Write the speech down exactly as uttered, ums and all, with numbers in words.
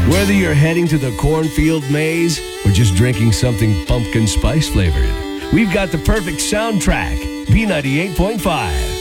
Whether you're heading to the cornfield maze or just drinking something pumpkin spice flavored, we've got the perfect soundtrack. B ninety-eight point five.